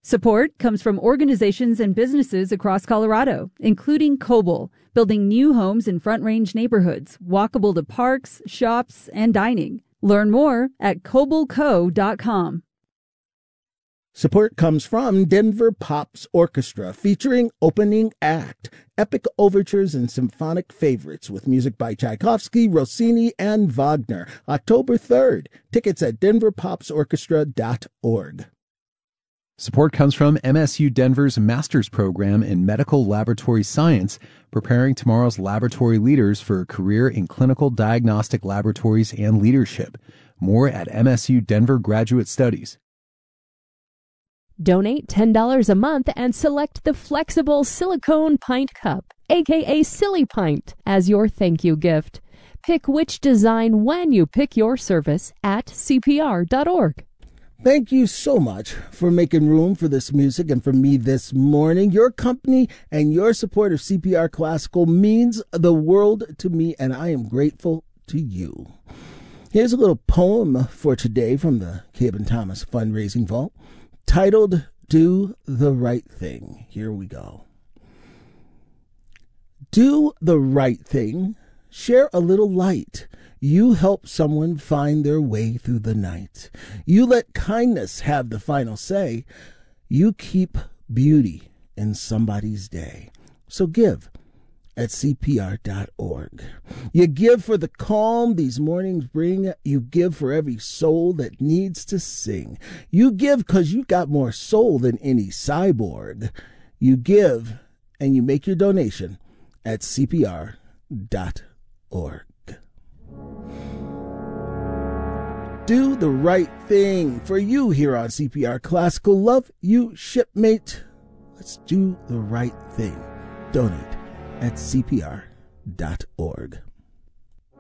Support comes from organizations and businesses across Colorado, including Koble, building new homes in Front Range neighborhoods, walkable to parks, shops, and dining. Learn more at kobleco.com. Support comes from Denver Pops Orchestra, featuring opening act, epic overtures and symphonic favorites with music by Tchaikovsky, Rossini, and Wagner. October 3rd. Tickets at denverpopsorchestra.org. Support comes from MSU Denver's Master's Program in Medical Laboratory Science, preparing tomorrow's laboratory leaders for a career in clinical diagnostic laboratories and leadership. More at MSU Denver Graduate Studies. Donate $10 a month and select the flexible silicone pint cup, aka Silly Pint, as your thank you gift. Pick which design when you pick your service at CPR.org. Thank you so much for making room for this music and for me this morning. Your company and your support of CPR Classical means the world to me, and I am grateful to you. Here's a little poem for today from the Cabin Thomas Fundraising Vault, titled Do the Right Thing. Here we go. Do the right thing. Share a little light. You help someone find their way through the night. You let kindness have the final say. You keep beauty in somebody's day. So give at CPR.org. You give for the calm these mornings bring. You give for every soul that needs to sing. You give because you got more soul than any cyborg. You give and you make your donation at CPR.org. Do the right thing for you here on CPR Classical. Love you, shipmate. Let's do the right thing. Donate at CPR.org.